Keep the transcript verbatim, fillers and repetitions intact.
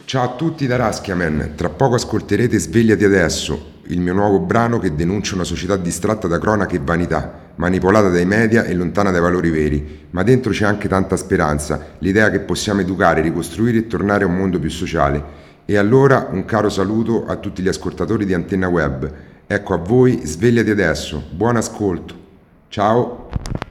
Ciao a tutti da Raskiaman, tra poco ascolterete Svegliati adesso, il mio nuovo brano che denuncia una società distratta da cronache e vanità, manipolata dai media e lontana dai valori veri, ma dentro c'è anche tanta speranza, l'idea che possiamo educare, ricostruire e tornare a un mondo più sociale. E allora un caro saluto a tutti gli ascoltatori di Antenna Web. Ecco a voi, svegliati adesso, buon ascolto. Ciao.